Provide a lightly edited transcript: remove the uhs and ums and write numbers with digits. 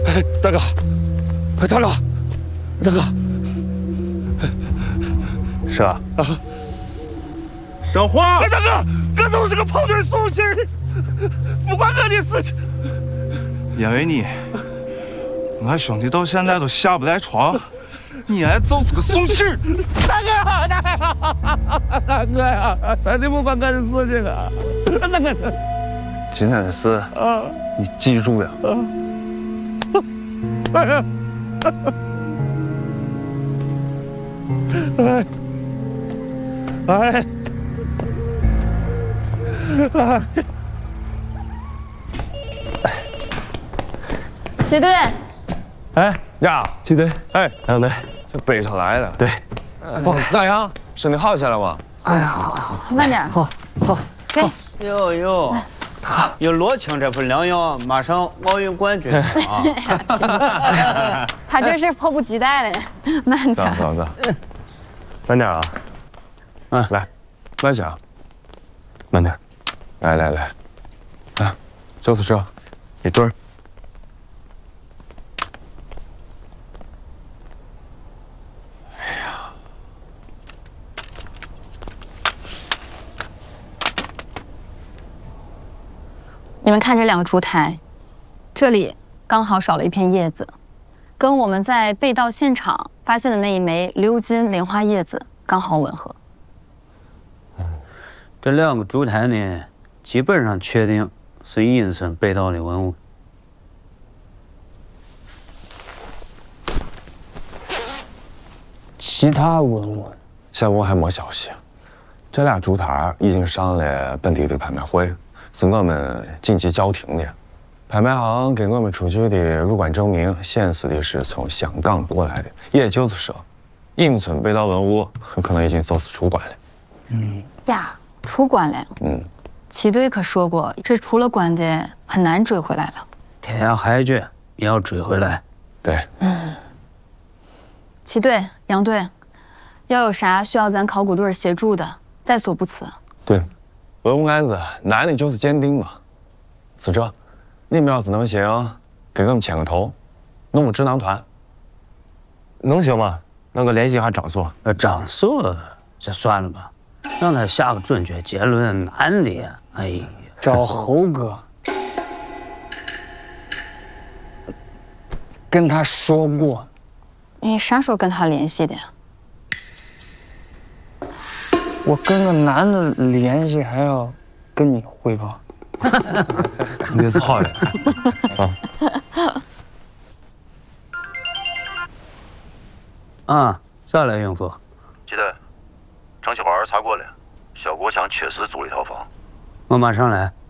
大哥，大哥，大哥， 是啊。 小花，大哥，我就是个跑腿送信的，不关我的事情。 因为你，俺兄弟到现在都下不来床，你还就是个送信儿。 大哥呀，真的不关我的事情啊！大哥， 今天的事你记住呀。 哎呀！哎！ 齐队， 哎呀，齐队，哎，杨队，这北上来了。对，咋样？身体好起来了吗？ 哎呀，好，慢点，好，给。 哟，有罗青这副良药，马上奥运冠军啊！ 他这是迫不及待了，慢点。 走，慢点啊！来，慢些啊，慢点，来，啊，就是这，一对儿。 你们看这两个烛台，这里刚好少了一片叶子，跟我们在被盗现场发现的那一枚鎏金莲花叶子刚好吻合。 这两个烛台呢，基本上确定是阴村被盗的文物。 其他文物， 现我还没消息。这俩烛台已经上了本地的拍卖会。是我们紧急叫停的，拍卖行给我们出具的入馆证明显示的是从香港过来的，也就是说，阴村被盗文物很可能已经走私出关了。 呀，出关了。齐队可说过，这出了关的很难追回来了。 天涯海角也要追回来。 对。 齐队、杨队，要有啥需要咱考古队协助的，在所不辞。 对。文物案子难的就是鉴定嘛，是这，你们要是能行，给我们牵个头，弄个智囊团，能行吗？那我联系一下张所。 张所，这算了吧，让他下个准确结论，难的。哎呀， 找猴哥，跟他说过。 你啥时候跟他联系的呀？ 我跟个男的联系还要跟你汇报， 你这是好人啊！再来应付。 记得，张启华查过了，小国强确实租了一套房。 我马上来。